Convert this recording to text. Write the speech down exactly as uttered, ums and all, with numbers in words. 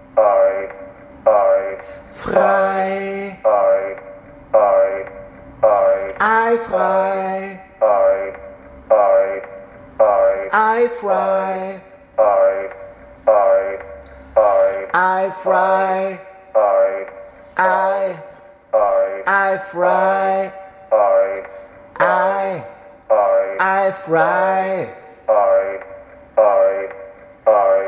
I, I, frei, I, I, I, ei frei, I, I, I, ei frei, I, I, I, ei frei, I, ei, I, ei frei, I, ei, I, ei frei. I, I, I,